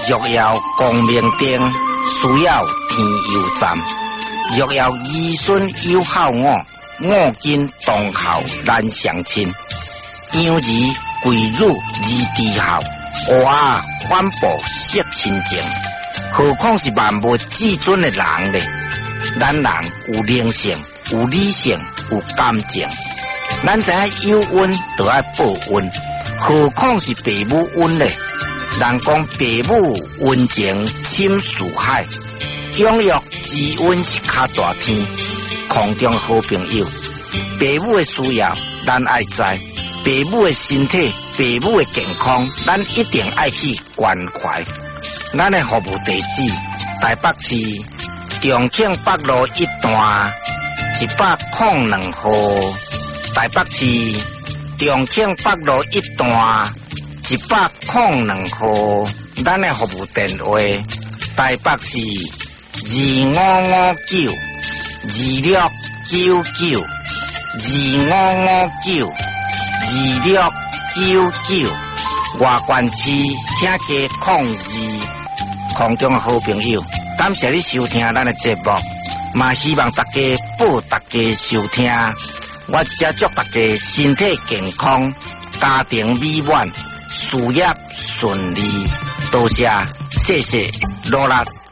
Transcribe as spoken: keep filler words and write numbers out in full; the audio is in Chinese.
若要光明灯，需要天佑站。若要儿孙有孝我，我今当孝难相亲。养儿贵辱而低孝，娃啊反哺惜亲情。何况是万物至尊的人呢？咱人有灵性，有理性，有感情。咱知影有恩就要报恩，何况是父母恩呢？人讲父母恩情深似海，养育之恩是较大天。空中好朋友，父母的需要咱爱知，父母的身体、父母的健康，咱一定爱去关怀。咱的服务地址：台北市重庆北路一段一百零两号。台北市重庆北路一段一百零两号。咱的服务电话：台北市二五五九二六九九二五五九二六九九。外关市请加控二。空中的好朋友，感谢你收听咱的节目，嘛希望大家报大家收听。我只祝大家身体健康，家庭美满，事业顺利。多谢，谢谢，罗拉。